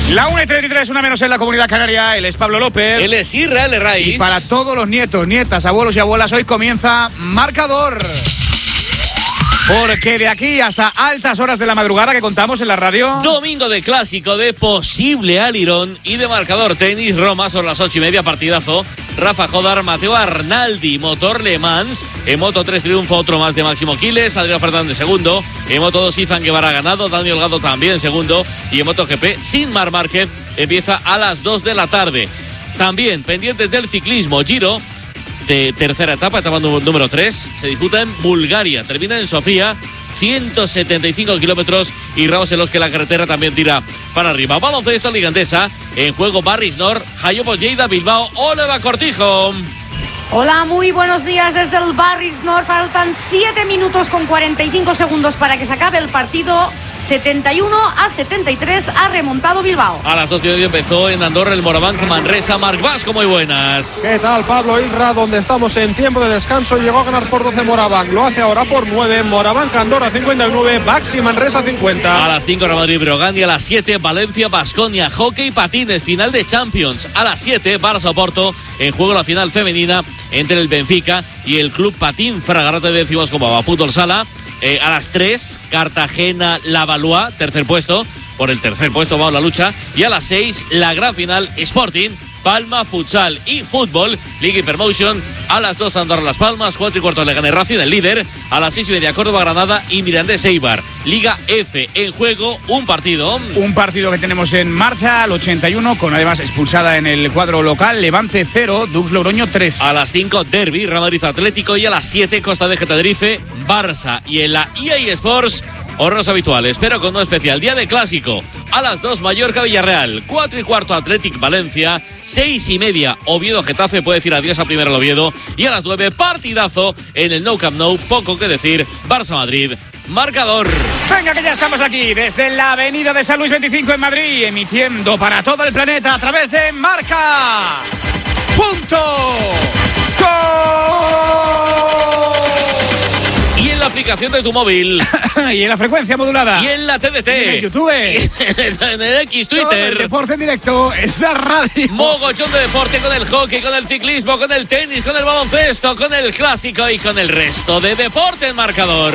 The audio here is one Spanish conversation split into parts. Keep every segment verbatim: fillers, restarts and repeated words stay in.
La una y treinta y tres, una menos en la Comunidad Canaria. Él es Pablo López. Él es Israel Raiz. Y para todos los nietos, nietas, abuelos y abuelas, hoy comienza Marcador. Porque de aquí hasta altas horas de la madrugada que contamos en la radio. Domingo de clásico, de posible alirón y de marcador tenis. Roma sobre las ocho y media, partidazo. Rafa Jodar, Mateo Arnaldi, motor Le Mans. En Moto tres triunfo, otro más de Máximo Quiles. Adrián Fernández segundo. En Moto dos, Izan Guevara ganado. Daniel Delgado también segundo. Y en MotoGP, sin Marc Márquez, empieza a las dos de la tarde. También pendientes del ciclismo, Giro de tercera etapa, etapa número tres, se disputa en Bulgaria, termina en Sofía, ciento setenta y cinco kilómetros, y ramos en los que la carretera también tira para arriba. Baloncesto, Liga Endesa, en juego Barris Nord, Jaiobo Lleida, Bilbao, Oliva Cortijo. Hola, muy buenos días desde el Barris Nord. Faltan siete minutos con cuarenta y cinco segundos para que se acabe el partido. setenta y uno a setenta y tres ha remontado Bilbao. A las doce y media empezó en Andorra el Morabanc Manresa. Marc Vasco, muy buenas. ¿Qué tal, Pablo? Isra, donde estamos en tiempo de descanso, llegó a ganar por doce Morabanc. Lo hace ahora por nueve. Morabanc Andorra cincuenta y nueve, Baxi Manresa cincuenta. A las cinco Real Madrid Breogán y a las siete Valencia Baskonia. Hockey patines, final de Champions. A las siete Barça Oporto, en juego la final femenina entre el Benfica y el Club Patín Fragarate de Ciudad Comaba. Fútbol sala. Eh, a las tres, Cartagena Lavallois, tercer puesto. Por el tercer puesto va la lucha. Y a las seis, la gran final, Sporting Palma, futsal y fútbol, Liga Hypermotion. A las dos, Andorra Las Palmas, cuatro y cuarto Leganés Racing, el líder. A las seis y media, Córdoba Granada y Mirandés Eibar. Liga F, en juego un partido. Un partido que tenemos en marcha al ochenta y uno, con además expulsada en el cuadro local. Levante cero, Dux Logroño tres. A las cinco, Derby, Real Madrid Atlético. Y a las siete, Costa de Tenerife, Barça. Y en la E A Sports, horarios habituales, pero con un especial día de clásico. A las dos, Mallorca Villarreal. Cuatro y cuarto, Athletic Valencia. Seis y media, Oviedo Getafe, puede decir adiós a primero al Oviedo. Y a las nueve, partidazo en el Nou Camp Nou, poco que decir, Barça Madrid. Marcador. Venga, que ya estamos aquí desde la avenida de San Luis veinticinco en Madrid, emitiendo para todo el planeta a través de Marca. Punto. ¡Gol! Y en la aplicación de tu móvil. Y en la frecuencia modulada. Y en la T D T. Y en el YouTube. Y en el X, Twitter. Todo el deporte en directo es la radio. Mogollón de deporte con el hockey, con el ciclismo, con el tenis, con el baloncesto, con el clásico y con el resto de deporte en marcador.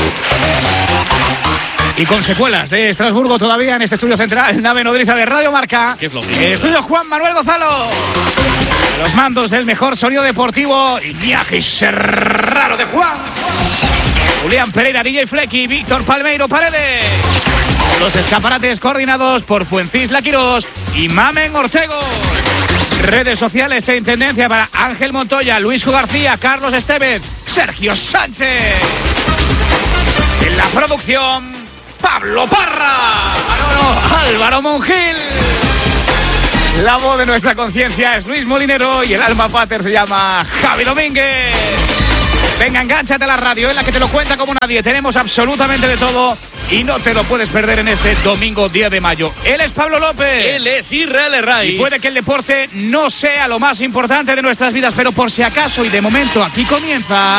Y con secuelas de Estrasburgo todavía en este estudio central, nave nodriza de Radio Marca. Qué flojito. El estudio Juan Manuel Gonzalo. Los mandos del mejor sonido deportivo y viaje raro de Juan. Julián Pereira, D J Flecky, Víctor Palmeiro Paredes. Los escaparates coordinados por Fuencisla Quirós y Mamen Ortego. Redes sociales e intendencia para Ángel Montoya, Luisco García, Carlos Estevez, Sergio Sánchez. En la producción, Pablo Parra. Ah, no, no, Álvaro Monjil. La voz de nuestra conciencia es Luis Molinero y el alma pater se llama Javi Domínguez. Venga, engánchate a la radio en la que te lo cuenta como nadie. Tenemos absolutamente de todo y no te lo puedes perder en este domingo diez de mayo. Él es Pablo López. Él es Israel Raiz. Y puede que el deporte no sea lo más importante de nuestras vidas, pero por si acaso y de momento aquí comienza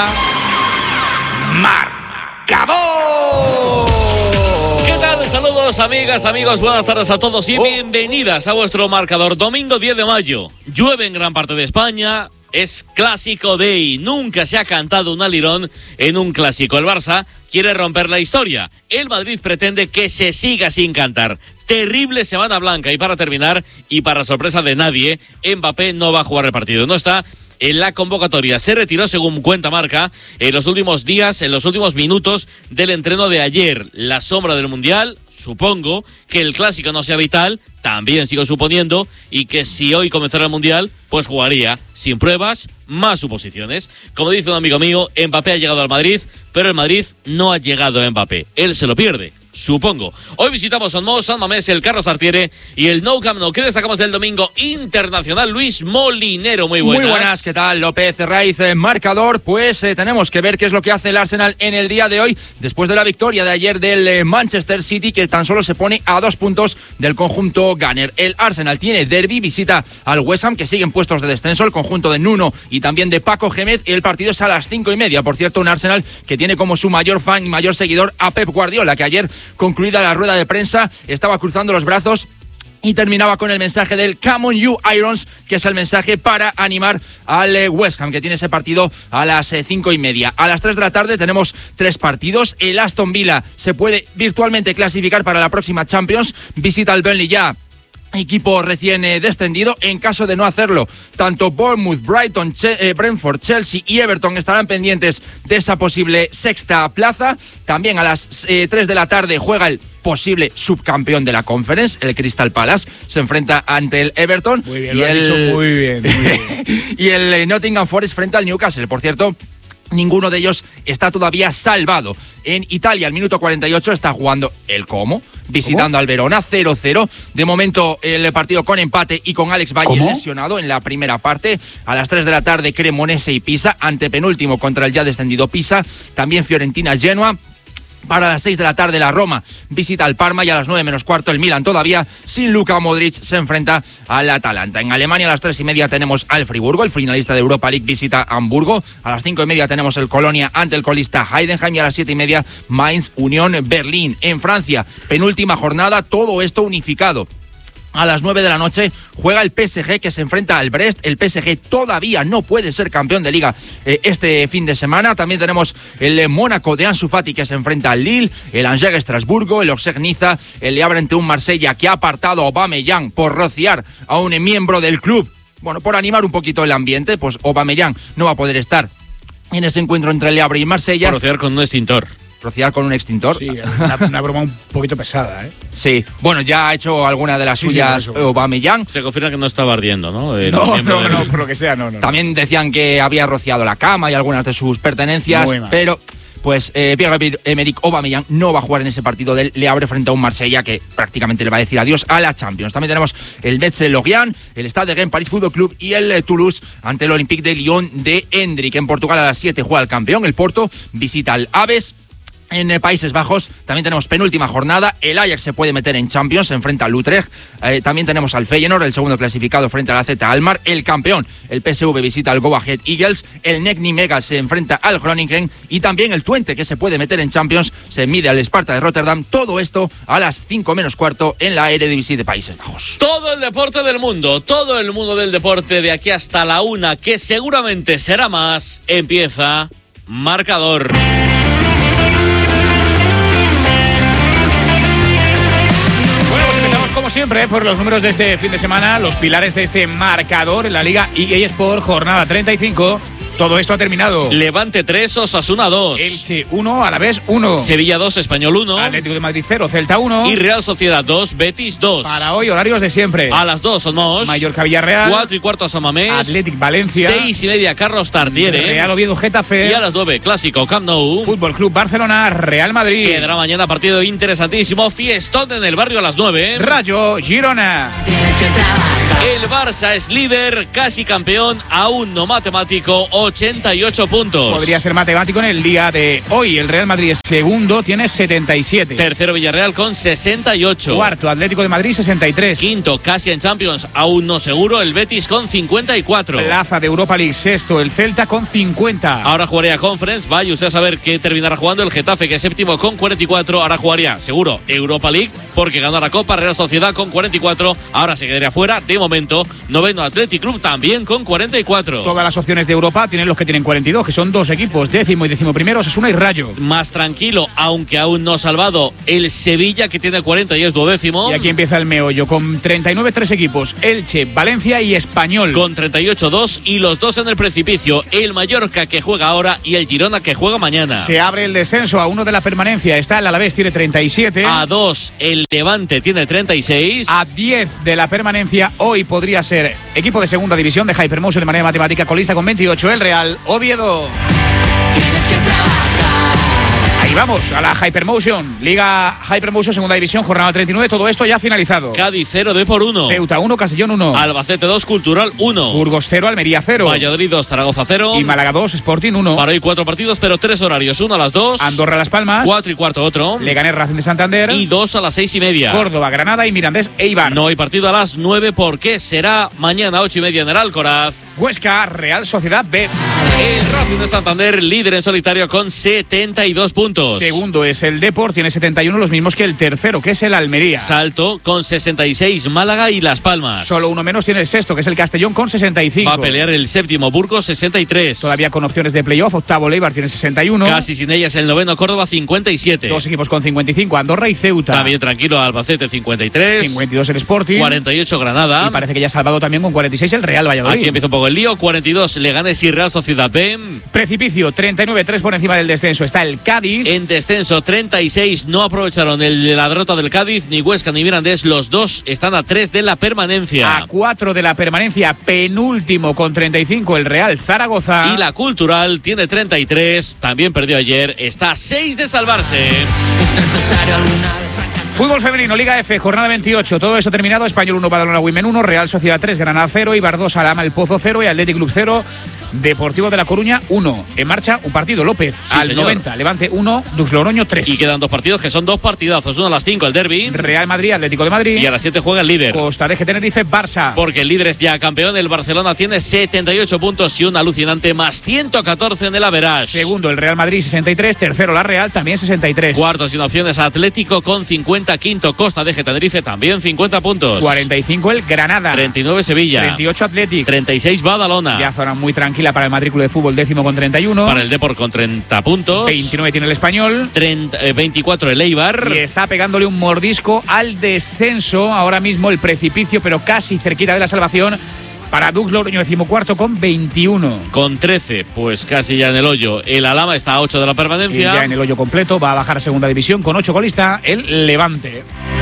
Marcador. ¿Qué tal? Saludos, amigas, amigos, buenas tardes a todos y oh. bienvenidas a vuestro marcador. Domingo diez de mayo. Llueve en gran parte de España. Es clásico day. Nunca se ha cantado un alirón en un clásico. El Barça quiere romper la historia. El Madrid pretende que se siga sin cantar. Terrible semana blanca. Y para terminar, y para sorpresa de nadie, Mbappé no va a jugar el partido. No está en la convocatoria. Se retiró, según cuenta Marca, en los últimos días, en los últimos minutos del entreno de ayer. La sombra del Mundial. Supongo que el clásico no sea vital, también sigo suponiendo, y que si hoy comenzara el Mundial, pues jugaría sin pruebas, más suposiciones. Como dice un amigo mío, Mbappé ha llegado al Madrid, pero el Madrid no ha llegado a Mbappé. Él se lo pierde, supongo. Hoy visitamos Son Moix, San Mamés, el Carlos Tartiere y el Nou Camp Nou. ¿Qué destacamos del domingo internacional? Luis Molinero, muy buenas. Muy buenas, ¿qué tal? López Raiz, eh, marcador. Pues eh, tenemos que ver qué es lo que hace el Arsenal en el día de hoy, después de la victoria de ayer del eh, Manchester City, que tan solo se pone a dos puntos del conjunto Gunner. El Arsenal tiene derbi, visita al West Ham, que sigue en puestos de descenso, el conjunto de Nuno y también de Paco Gémez, y el partido es a las cinco y media. Por cierto, un Arsenal que tiene como su mayor fan y mayor seguidor a Pep Guardiola, que ayer, concluida la rueda de prensa, estaba cruzando los brazos Y terminaba con el mensaje del Come on you Irons, que es el mensaje para animar al eh, West Ham, que tiene ese partido a las eh, cinco y media. A las tres de la tarde tenemos tres partidos. El Aston Villa se puede virtualmente clasificar para la próxima Champions. Visita al Burnley ya, equipo recién eh, descendido. En caso de no hacerlo, tanto Bournemouth, Brighton, che- eh, Brentford, Chelsea y Everton estarán pendientes de esa posible sexta plaza. También a las eh, tres de la tarde juega el posible subcampeón de la Conference, el Crystal Palace, se enfrenta ante el Everton. Muy bien, y lo has el... dicho muy bien, muy bien. y el eh, Nottingham Forest frente al Newcastle. Por cierto, ninguno de ellos está todavía salvado. En Italia, al minuto cuarenta y ocho, está jugando el Como, visitando ¿Cómo? al Verona, cero cero. De momento, el partido con empate y con Alex Valle ¿Cómo? lesionado en la primera parte. A las tres de la tarde, Cremonese y Pisa, antepenúltimo contra el ya descendido Pisa. También Fiorentina-Genoa. Para las seis de la tarde la Roma visita al Parma y a las nueve menos cuarto el Milan, todavía sin Luka Modric, se enfrenta al Atalanta. En Alemania a las tres y media tenemos al Friburgo, el finalista de Europa League visita a Hamburgo. A las cinco y media tenemos el Colonia ante el colista Heidenheim y a las siete y media Mainz Unión Berlín. En Francia, penúltima jornada, todo esto unificado. A las nueve de la noche juega el P S G, que se enfrenta al Brest. El P S G todavía no puede ser campeón de Liga eh, este fin de semana. También tenemos el eh, Mónaco de Ansu Fati, que se enfrenta al Lille, el Angers Estrasburgo, el Auxerre Niza, el Le Havre ante un Marsella que ha apartado a Aubameyang por rociar a un eh, miembro del club. Bueno, por animar un poquito el ambiente, pues Aubameyang no va a poder estar en ese encuentro entre Le Havre y Marsella. Por rociar con un extintor. Rociar con un extintor. Sí, una, una broma un poquito pesada, ¿eh? Sí, bueno, ya ha hecho alguna de las Sí, sí, suyas por eso. Aubameyang. Se confirma que no estaba ardiendo, ¿no? El No, miembro no, del- no, por lo que sea, no, no. También decían que había rociado la cama y algunas de sus pertenencias, Muy mal. pero pues eh, Pierre-Emerick Aubameyang no va a jugar en ese partido del Le Havre frente a un Marsella que prácticamente le va a decir adiós a la Champions. También tenemos el Metz Lorient, el Stade de Rennes París Fútbol Club y el eh, Toulouse ante el Olympique de Lyon de Hendrik. En Portugal a las siete juega el campeón, el Porto visita al Aves. En eh, Países Bajos también tenemos penúltima jornada. El Ajax se puede meter en Champions, se enfrenta al Utrecht. Eh, también tenemos al Feyenoord, el segundo clasificado frente a la Z Almar. El campeón, el P S V, visita al Go Ahead Eagles. El N E C Nijmegen se enfrenta al Groningen. Y también el Twente, que se puede meter en Champions, se mide al Sparta de Rotterdam. Todo esto a las cinco menos cuarto en la Eredivisie de Países Bajos. Todo el deporte del mundo, todo el mundo del deporte de aquí hasta la una, que seguramente será más, empieza Marcador. Bueno, pues empezamos como siempre ¿eh? por los números de este fin de semana, los pilares de este marcador en la Liga E A Sport, jornada treinta y cinco. Todo esto ha terminado. Levante tres, Osasuna dos. Elche uno, Alavés uno. Sevilla dos, Español uno. Atlético de Madrid cero, Celta uno. Y Real Sociedad dos, Betis dos. Para hoy, horarios de siempre. A las dos somos Mallorca Villarreal. cuatro y cuarto San Mamés. Athletic Valencia. Seis y media Carlos Tartiere. Real Oviedo Getafe. Y a las nueve Clásico Camp Nou. Fútbol Club Barcelona, Real Madrid. Quedará mañana partido interesantísimo. Fiestón en el barrio a las nueve. Rayo Girona. El Barça es líder, casi campeón, aún no matemático, ochenta y ocho puntos. Podría ser matemático en el día de hoy. El Real Madrid es segundo, tiene setenta y siete. Tercero Villarreal con sesenta y ocho. Cuarto Atlético de Madrid, sesenta y tres. Quinto, casi en Champions, aún no seguro, el Betis con cincuenta y cuatro. Plaza de Europa League, sexto el Celta con cincuenta. Ahora jugaría Conference, vaya usted a saber qué terminará jugando el Getafe, que es séptimo con cuarenta y cuatro. Ahora jugaría, seguro, Europa League, porque ganó la Copa. Real Sociedad con cuarenta y cuatro. Ahora se quedaría fuera, de momento. Noveno Athletic Club también con cuarenta y cuatro. Todas las opciones de Europa tienen los que tienen cuarenta y dos, que son dos equipos, décimo y décimo primero, Osasuna y Rayo. Más tranquilo, aunque aún no salvado, el Sevilla, que tiene cuarenta y es duodécimo. Y aquí empieza el meollo, con treinta y nueve tres equipos, Elche, Valencia y Español. Con treinta y ocho dos y los dos en el precipicio, el Mallorca que juega ahora y el Girona que juega mañana. Se abre el descenso a uno de la permanencia, está el Alavés, tiene treinta y siete. A dos el Levante tiene treinta y seis. A diez de la permanencia, hoy podría ser equipo de segunda división de Hypermotion de manera matemática, colista con veintiocho, el Real Oviedo. Ahí vamos, a la Hypermotion, Liga Hypermotion, segunda división, jornada treinta y nueve, todo esto ya finalizado. Cádiz cero, D por uno. Ceuta uno, Castellón uno. Albacete dos, Cultural uno. Burgos cero, Almería cero. Valladolid dos, Zaragoza cero. Y Málaga dos, Sporting uno. Para hoy cuatro partidos, pero tres horarios. Uno a las dos. Andorra Las Palmas. Cuatro y cuarto otro. Leganés Racing de Santander. Y dos a las seis y media. Córdoba, Granada y Mirandés Eibar. No hay partido a las nueve porque será mañana ocho y media en el Alcoraz. Huesca, Real Sociedad B. El Racing de Santander, líder en solitario con setenta y dos puntos. Segundo es el Depor, tiene setenta y uno, los mismos que el tercero, que es el Almería. Salto con sesenta y seis, Málaga y Las Palmas. Solo uno menos tiene el sexto, que es el Castellón, con sesenta y cinco. Va a pelear el séptimo, Burgos, sesenta y tres. Todavía con opciones de playoff. Octavo, Leibar, tiene sesenta y uno. Casi sin ellas el noveno, Córdoba, cincuenta y siete. Dos equipos con cincuenta y cinco, Andorra y Ceuta. También tranquilo, Albacete, cincuenta y tres. cincuenta y dos el Sporting. cuarenta y ocho, Granada. Y parece que ya ha salvado también con cuarenta y seis el Real Valladolid. Aquí empieza un poco el lío. cuarenta y dos, Leganés y Real Sociedad B. Precipicio, treinta y nueve, tres por encima del descenso está el Cádiz. En descenso, treinta y seis, no aprovecharon el, la derrota del Cádiz, ni Huesca ni Mirandés. Los dos están a tres de la permanencia. A cuatro de la permanencia, penúltimo con treinta y cinco el Real Zaragoza. Y la Cultural tiene treinta y tres, también perdió ayer, está a seis de salvarse. Es necesario alguna vez fracasar. Fútbol femenino, Liga F, jornada veintiocho. Todo eso terminado. Español uno, Badalona Women uno, Real Sociedad tres, Granada cero, Eibar dos, Alhama El Pozo cero y Athletic Club cero. Deportivo de La Coruña uno. En marcha un partido, López Sí, al señor. noventa, Levante uno, Dux Logroño tres. Y quedan dos partidos que son dos partidazos. Uno a las cinco, el derbi. Real Madrid, Atlético de Madrid. Y a las siete juega el líder. Costa de Tenerife, Barça. Porque el líder es ya campeón. El Barcelona tiene setenta y ocho puntos y un alucinante más ciento catorce en el average. Segundo, el Real Madrid, sesenta y tres. Tercero, la Real, también sesenta y tres. Cuarto sin opciones, Atlético con cincuenta. Quinto, Costa de Tenerife, también cincuenta puntos. cuarenta y cinco el Granada. treinta y nueve, Sevilla. treinta y ocho Atlético. treinta y seis, Badalona. Ya zona muy tranquila para el matrículo de fútbol, décimo con treinta y uno. Para el Depor con treinta puntos. veintinueve tiene el Español. treinta, eh, veinticuatro el Eibar. Y está pegándole un mordisco al descenso. Ahora mismo el precipicio, pero casi cerquita de la salvación. Para Dux Logroño, decimocuarto con veintiuno. Con trece, pues casi ya en el hoyo. El Alhama está a ocho de la Y permanencia. ya en el hoyo completo va a bajar a segunda división con ocho colista el Levante.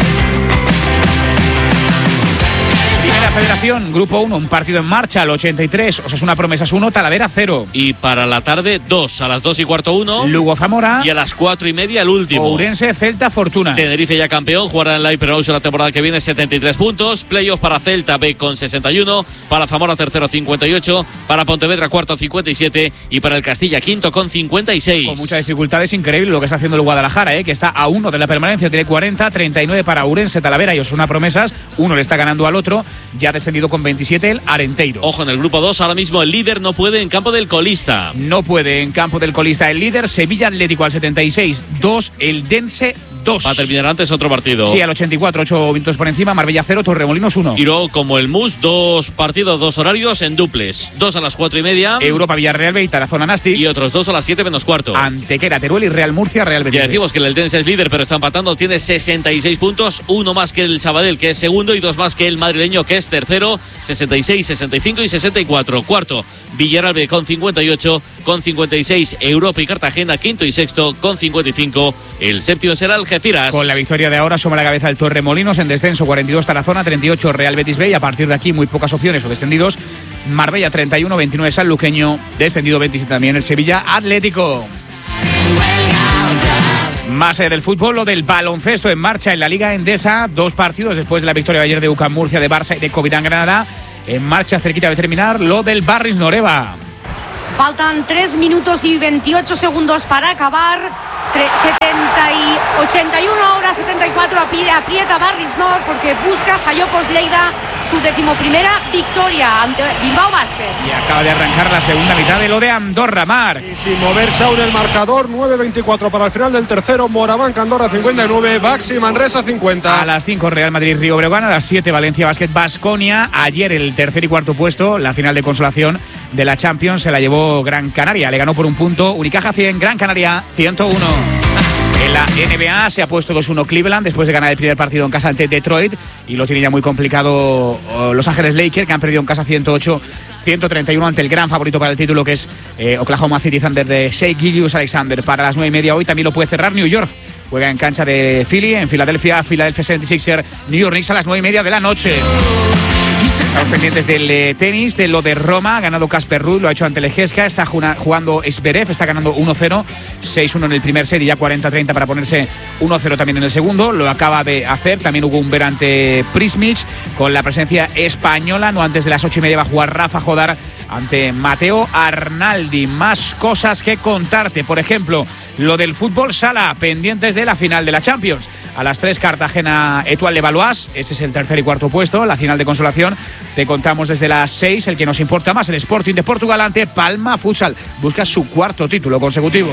Primera Federación, Grupo uno, un partido en marcha al ochenta y tres. Osasuna Promesas uno, Talavera cero. Y para la tarde, dos. A las dos y cuarto, uno. Lugo Zamora. Y a las cuatro y media, el último. Ourense Celta Fortuna. Tenerife ya campeón, jugará en la Hypermotion la temporada que viene, setenta y tres puntos. Playoff para Celta B con sesenta y uno. Para Zamora tercero, cincuenta y ocho. Para Pontevedra cuarto, cincuenta y siete. Y para el Castilla quinto con cincuenta y seis. Con mucha dificultad, es increíble lo que está haciendo el Guadalajara, ¿eh? Que está a uno de la permanencia, tiene cuarenta, treinta y nueve para Ourense, Talavera y Osasuna Promesas. Uno le está ganando al otro, ya ha descendido con veintisiete el Arenteiro. Ojo, en el grupo dos, ahora mismo el líder no puede en campo del colista. No puede en campo del colista el líder, Sevilla Atlético al setenta y seis, dos, el Dense dos. Va a terminar antes otro partido. Sí, al ochenta y cuatro, ocho minutos por encima, Marbella cero, Torremolinos uno. Y luego, como el Mus, dos partidos, dos horarios en duples. Dos a las cuatro y media. Europa Villarreal B y Tarazona Nasti. Y otros dos a las siete menos cuarto. Antequera, Teruel y Real Murcia, Real Betis. Ya decimos que el Eldense es líder, pero está empatando. Tiene sesenta y seis puntos, uno más que el Sabadell, que es segundo, y dos más que el madrileño, que es tercero. sesenta y seis, sesenta y cinco y sesenta y cuatro. Cuarto, Villarreal B con cincuenta y ocho, con cincuenta y seis Europa y Cartagena. Quinto y sexto con cincuenta y cinco. El séptimo será Algeciras. Con la victoria de ahora asoma la cabeza el Torremolinos en descenso, cuarenta y dos Tarazona, treinta y ocho Real Betis B, y a partir de aquí muy pocas opciones o descendidos. Marbella treinta y uno, veintinueve Sanluqueño, descendido veintisiete también el Sevilla Atlético. Más allá del fútbol, lo del baloncesto en marcha en la Liga Endesa. Dos partidos después de la victoria de ayer de U C A M Murcia, de Barça y de Covirán Granada. En marcha, cerquita de terminar, lo del Barris Noreva. Faltan tres minutos y veintiocho segundos para acabar. setenta y ochenta y uno, ahora setenta y cuatro, aprieta Barris Nord porque busca Jallopos Lleida su decimoprimera victoria ante Bilbao Basket. Y acaba de arrancar la segunda mitad de lo de Andorra, Mar. Y sin moverse aún el marcador, nueve veinticuatro para el final del tercero. Morabanca Andorra cincuenta y nueve, Baxi Manresa cincuenta. A las cinco Real Madrid Río Breogán, a las siete Valencia Basket Baskonia. Ayer el tercer y cuarto puesto, la final de consolación de la Champions, se la llevó Gran Canaria, le ganó por un punto Unicaja cien, Gran Canaria ciento uno. En la N B A se ha puesto dos uno Cleveland después de ganar el primer partido en casa ante Detroit, y lo tiene ya muy complicado Los Ángeles Lakers, que han perdido en casa ciento ocho ciento treinta y uno ante el gran favorito para el título, que es eh, Oklahoma City Thunder de Shai Gilgeous-Alexander. Para las nueve y media hoy también lo puede cerrar New York. Juega en cancha de Philly, en Filadelfia, Philadelphia setenta y seis ers, New York Knicks a las nueve y media de la noche. Estamos pendientes del eh, tenis, de lo de Roma. Ha ganado Casper Ruud, lo ha hecho ante Lejeska. Está jugando Zverev, está ganando uno cero, seis uno en el primer set y ya cuarenta treinta para ponerse uno cero también en el segundo. Lo acaba de hacer también Hugo Humbert ante Prismic, con la presencia española. No antes de las ocho y media va a jugar Rafa Jodar ante Mateo Arnaldi. Más cosas que contarte, por ejemplo, lo del fútbol sala, pendientes de la final de la Champions. A las tres, Cartagena Étoile de Valois. Este es el tercer y cuarto puesto, la final de consolación. Te contamos desde las seis, el que nos importa más, el Sporting de Portugal ante Palma Futsal. Busca su cuarto título consecutivo.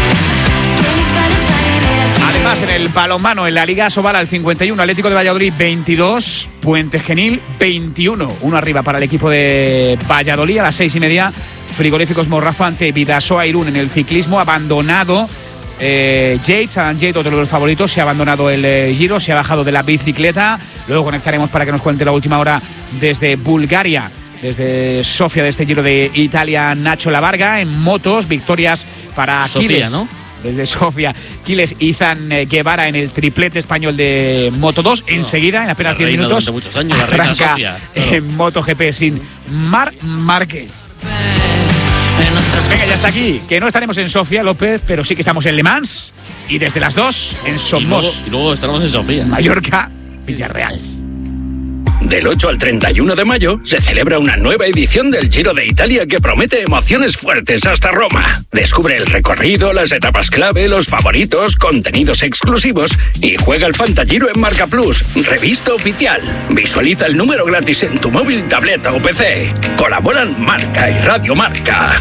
Además, en el balonmano, en la Liga Sobal, al cincuenta y uno, Atlético de Valladolid veintidós, Puente Genil veintiuno. Uno arriba para el equipo de Valladolid. A las seis y media, Frigoríficos Morrazo ante Bidasoa Irún. En el ciclismo, abandonado eh, Yates, Adam Yates, otro de los favoritos. Se ha abandonado el eh, Giro, se ha bajado de la bicicleta. Luego conectaremos para que nos cuente la última hora desde Bulgaria, desde Sofía, de este Giro de Italia, Nacho Lavarga. En motos, victorias para Sofía, Quiles, ¿no? Desde Sofía, Quiles, Izan Guevara en el triplete español de Moto dos. No, enseguida, en apenas diez minutos, muchos años, la reina arranca Sofía, claro. en MotoGP sin Marc Márquez. Venga, ya está aquí, que no estaremos en Sofía, López, pero sí que estamos en Le Mans y desde las dos en Y Somos, luego, y luego estaremos en Sofía. Mallorca, Villarreal. Del ocho al treinta y uno de mayo se celebra una nueva edición del Giro de Italia que promete emociones fuertes hasta Roma. Descubre el recorrido, las etapas clave, los favoritos, contenidos exclusivos y juega el Fantagiro en Marca Plus, revista oficial. Visualiza el número gratis en tu móvil, tableta o P C. Colaboran Marca y Radio Marca.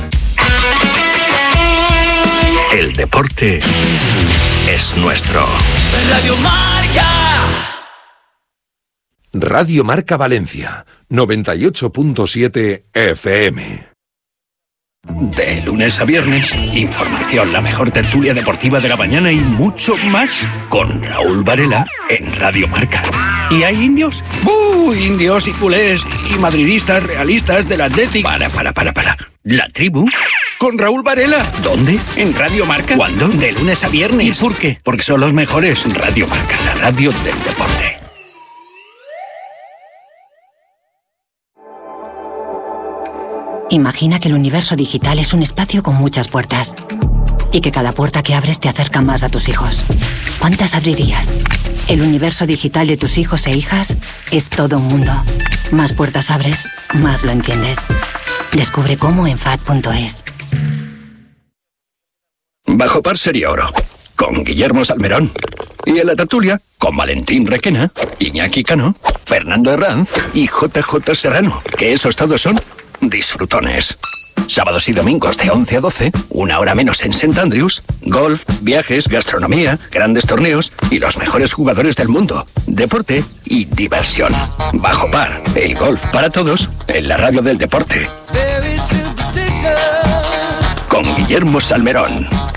El deporte es nuestro. Radio Marca. Radio Marca Valencia, noventa y ocho punto siete F M. De lunes a viernes, información, la mejor tertulia deportiva de la mañana y mucho más con Raúl Varela en Radio Marca. ¿Y hay indios? ¡Uh! Indios y culés y madridistas realistas del Athletic. Para, para, para, para. ¿La tribu? Con Raúl Varela. ¿Dónde? En Radio Marca. ¿Cuándo? De lunes a viernes. ¿Y por qué? Porque son los mejores. Radio Marca, la radio del deporte. Imagina que el universo digital es un espacio con muchas puertas y que cada puerta que abres te acerca más a tus hijos. ¿Cuántas abrirías? El universo digital de tus hijos e hijas es todo un mundo. Más puertas abres, más lo entiendes. Descubre cómo en F A D punto es. Bajo Par sería oro, con Guillermo Salmerón. Y en la tertulia, con Valentín Requena, Iñaki Cano, Fernando Herranz y J J Serrano. Que esos todos son disfrutones. Sábados y domingos de once a doce, una hora menos en Saint Andrews. Golf, viajes, gastronomía, grandes torneos y los mejores jugadores del mundo. Deporte y diversión. Bajo Par, el golf para todos en la radio del deporte. Con Guillermo Salmerón.